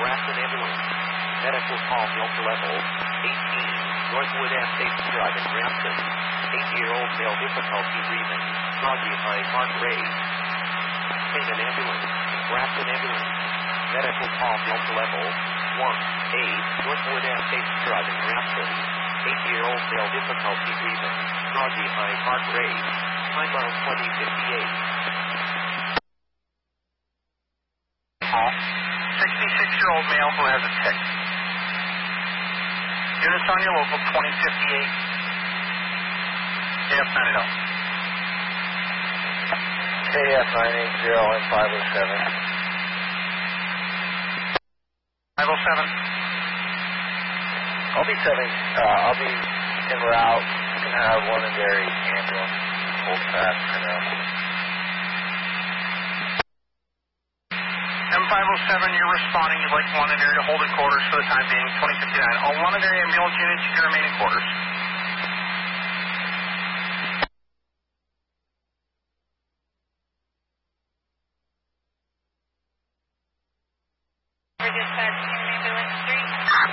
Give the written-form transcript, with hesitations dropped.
Grafton Ambulance. Medical call Delta Level 18, Northwood Ave Station Drive in Grafton. 8-year-old male difficulty breathing, groggy, high heart rate. Canaan Ambulance. Grafton Ambulance. Medical call Delta Level 1, Northwood Ave Station Drive in Grafton. 8-year-old male difficulty breathing, groggy, high heart rate. Time mile 2058. Call. 66-year-old male who has a tick. Units on your local 2058. KF90. KF980 and 507. 507. I'll be en route. You can have Londonderry ambulance hold fast for now. M507, you're responding. You'd like Londonderry to hold at quarters for the time being. 2059. All Londonderry ambulance units, you can remain in quarters. Dispatch, ambulance 3.